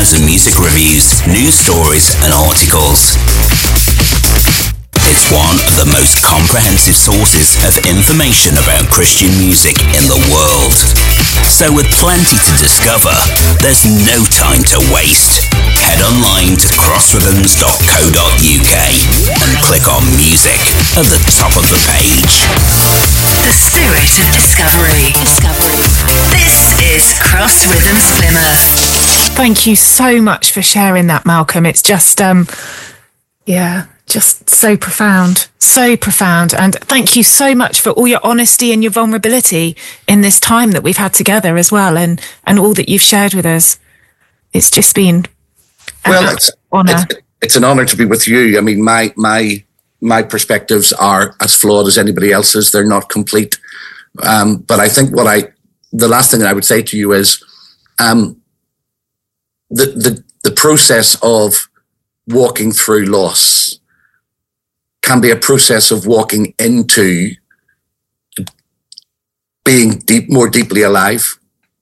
3,000 music reviews, news stories and articles. It's one of the most comprehensive sources of information about Christian music in the world. So with plenty to discover, there's no time to waste. Head online to crossrhythms.co.uk and click on music at the top of the page. The spirit of discovery. This is Cross Rhythms Plymouth. Thank you so much for sharing that, Malcolm. It's just, just so profound. And thank you so much for all your honesty and your vulnerability in this time that we've had together as well, and all that you've shared with us. It's just been an honor. It's an honor to be with you. I mean, my perspectives are as flawed as anybody else's. They're not complete. But I think the last thing that I would say to you is the process of walking through loss can be a process of walking into being more deeply alive.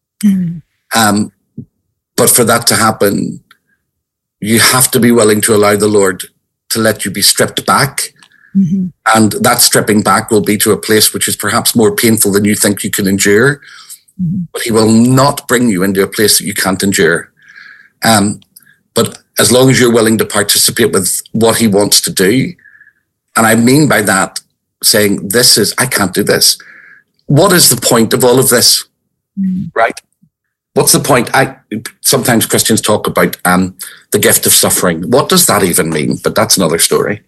But for that to happen, you have to be willing to allow the Lord to let you be stripped back. Mm-hmm. And that stripping back will be to a place which is perhaps more painful than you think you can endure. Mm-hmm. But he will not bring you into a place that you can't endure. But as long as you're willing to participate with what he wants to do, and I mean by that saying, I can't do this. What is the point of all of this? Right? What's the point? Sometimes Christians talk about the gift of suffering. What does that even mean? But that's another story.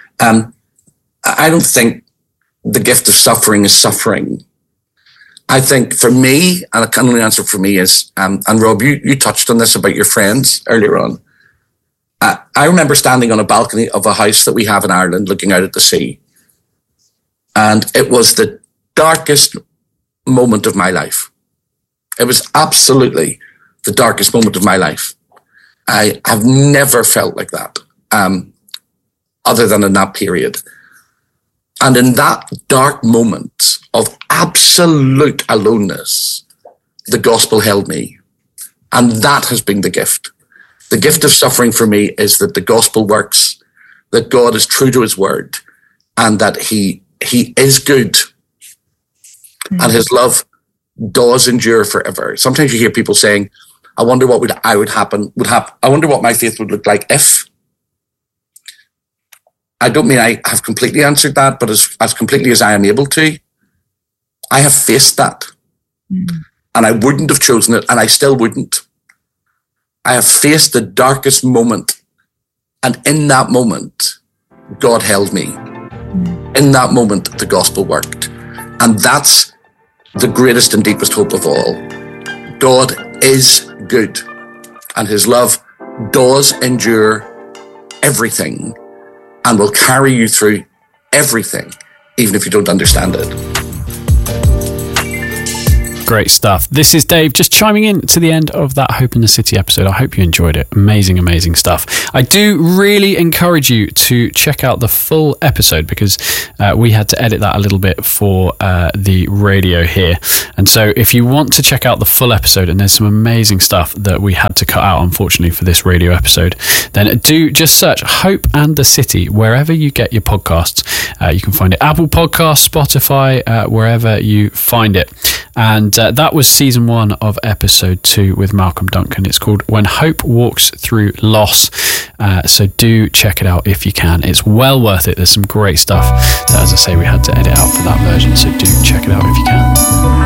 I don't think the gift of suffering is suffering. I think for me, and I can only answer for me is, and Rob, you touched on this about your friends earlier on. I remember standing on a balcony of a house that we have in Ireland looking out at the sea. And it was the darkest moment of my life. It was absolutely the darkest moment of my life. I have never felt like that, other than in that period. And in that dark moment of absolute aloneness, the gospel held me. And that has been the gift. The gift of suffering for me is that the gospel works, that God is true to his word, and that he is good. Mm-hmm. And his love does endure forever. Sometimes you hear people saying, I wonder what would happen. I wonder what my faith would look like if. I don't mean I have completely answered that, but as completely as I am able to, I have faced that. Mm-hmm. And I wouldn't have chosen it, and I still wouldn't. I have faced the darkest moment, and in that moment, God held me. Mm-hmm. In that moment, the gospel worked. And that's the greatest and deepest hope of all. God is good, and his love does endure everything and will carry you through everything, even if you don't understand it. Great stuff. This is Dave just chiming in to the end of that Hope in the City episode. I hope you enjoyed it. Amazing stuff. I do really encourage you to check out the full episode because we had to edit that a little bit for the radio here. And so if you want to check out the full episode, and there's some amazing stuff that we had to cut out, unfortunately, for this radio episode, then do just search Hope and the City wherever you get your podcasts. You can find it Apple Podcasts, Spotify, wherever you find it. And that was season 1 of episode 2 with Malcolm Duncan. It's called When Hope Walks Through Loss. So do check it out if you can. It's well worth it. There's some great stuff that, as I say, we had to edit out for that version. So do check it out if you can.